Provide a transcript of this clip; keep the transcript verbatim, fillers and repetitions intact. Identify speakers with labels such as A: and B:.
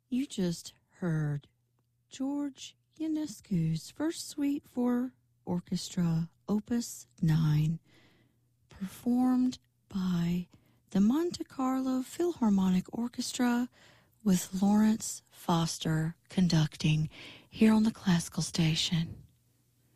A: You just heard George Ionescu's First Suite for Orchestra, Opus nine, performed by the Monte Carlo Philharmonic Orchestra with Lawrence Foster conducting here on the Classical Station.